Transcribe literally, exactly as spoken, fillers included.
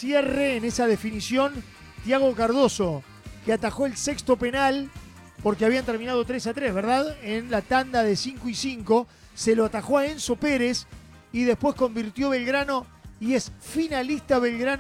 cierre en esa definición Thiago Cardoso, que atajó el sexto penal porque habían terminado tres a tres, ¿verdad? En la tanda de cinco y cinco, se lo atajó a Enzo Pérez y después convirtió Belgrano y es finalista Belgrano